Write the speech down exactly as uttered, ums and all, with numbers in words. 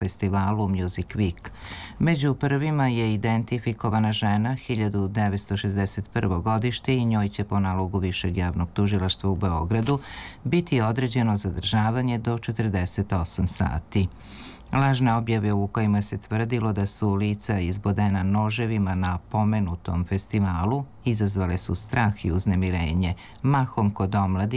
festivalu Music Week. Među prvima je identifikovana žena hiljadu devetsto šezdeset prvo godište i njoj će po nalogu Višeg javnog tužilaštva u Beogradu biti određeno zadržavanje do četrdeset osam sati. Lažne objave u kojima se tvrdilo da su lica izbodena noževima na pomenutom festivalu izazvale su strah i uznemirenje, mahom kod omladine